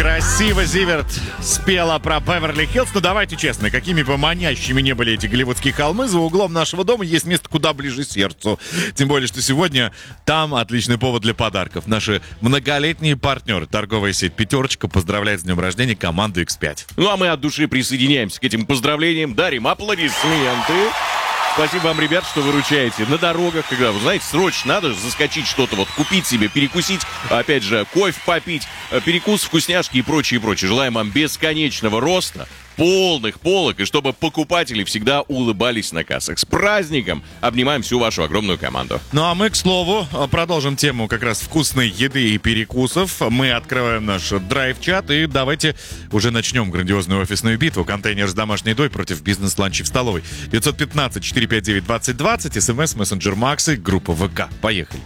Красиво Зиверт спела про Беверли-Хиллз. Но давайте честно, какими бы манящими не были эти голливудские холмы, за углом нашего дома есть место куда ближе сердцу. Тем более, что сегодня там отличный повод для подарков. Наши многолетние партнеры, торговая сеть «Пятерочка», поздравляет с днем рождения команду X5. Ну а мы от души присоединяемся к этим поздравлениям, дарим аплодисменты. Спасибо вам, ребят, что выручаете на дорогах, когда, вы знаете, срочно надо заскочить что-то, вот купить себе, перекусить, опять же, кофе попить, перекус, вкусняшки и прочее, прочее. Желаем вам бесконечного роста, полных полок, и чтобы покупатели всегда улыбались на кассах. С праздником! Обнимаем всю вашу огромную команду. Ну а мы, к слову, продолжим тему как раз вкусной еды и перекусов. Мы открываем наш драйв-чат и давайте уже начнем грандиозную офисную битву. Контейнер с домашней едой против бизнес-ланчей в столовой. 915-459-2020, СМС, мессенджер Максы, группа ВК. Поехали.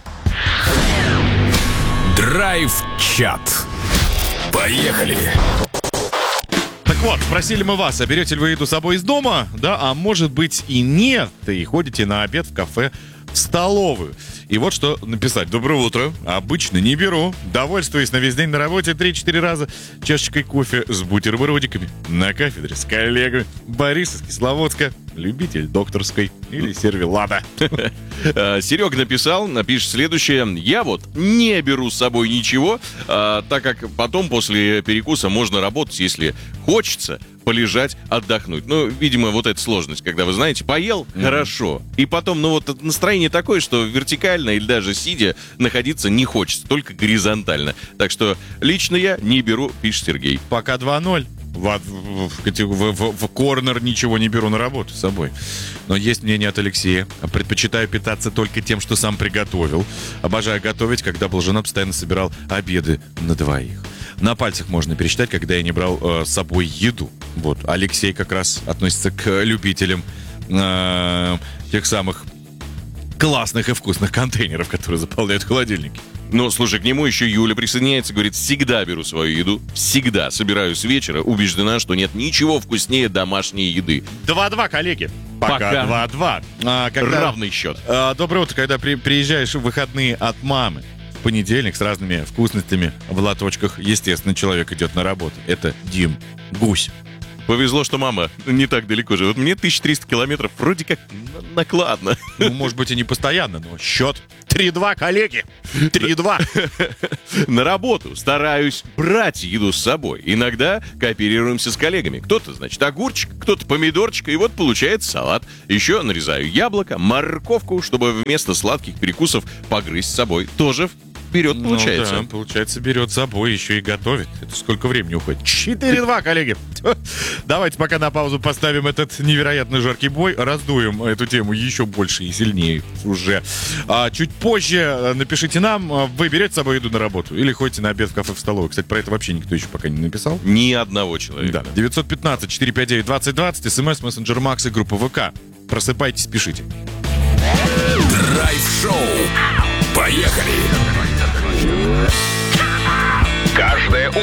Драйв-чат. Поехали. Так вот, спросили мы вас, а берете ли вы еду с собой из дома? Да, а может быть и нет. И ходите на обед в кафе, в столовую. И вот что написать. Доброе утро. Обычно не беру. Довольствуюсь на весь день на работе 3-4 раза чашечкой кофе с бутербродиками на кафедре с коллегами. Борис из Кисловодска. Любитель докторской или сервелата. Серега напишет следующее. Я вот не беру с собой ничего, так как потом после перекуса можно работать, если хочется полежать, отдохнуть. Ну, видимо, вот эта сложность, когда, вы знаете, поел, хорошо, и потом, ну, вот настроение такое, что вертикально или даже сидя находиться не хочется, только горизонтально. Так что лично я не беру, пишет Сергей. Пока 2-0. В корнер ничего не беру на работу с собой. Но есть мнение от Алексея. Предпочитаю питаться только тем, что сам приготовил. Обожаю готовить. Когда был женат, постоянно собирал обеды на двоих. На пальцах можно пересчитать, когда я не брал с собой еду. Вот. Алексей как раз относится к любителям тех самых классных и вкусных контейнеров, которые заполняют холодильники. Ну, слушай, к нему еще Юля присоединяется, говорит, всегда беру свою еду, всегда собираю с вечера, убеждена, что нет ничего вкуснее домашней еды. 2-2, коллеги. Пока 2-2. Равный счет. Доброе утро, когда приезжаешь в выходные от мамы. В понедельник с разными вкусностями в лоточках, естественно, человек идет на работу. Это Дим Гусь. Повезло, что мама не так далеко живет. Мне 1300 километров вроде как накладно. Ну, может быть, и не постоянно, но счет 3-2, коллеги. 3-2. На работу стараюсь брать еду с собой. Иногда кооперируемся с коллегами. Кто-то, значит, огурчик, кто-то помидорчик, и вот получается салат. Еще нарезаю яблоко, морковку, чтобы вместо сладких перекусов погрызть с собой. Тоже вперед, получается. Ну, да, получается, берет с собой, еще и готовит. Это сколько времени уходит? 4-2, коллеги. Давайте пока на паузу поставим этот невероятно жаркий бой. Раздуем эту тему еще больше и сильнее уже. Чуть позже напишите нам, вы берете с собой еду на работу или ходите на обед в кафе, в столовую. Кстати, про это вообще никто еще пока не написал. Ни одного человека. Да. 915-459-2020, СМС, мессенджер Макс и группа ВК. Просыпайтесь, пишите. Драйв-шоу. Поехали! Каждое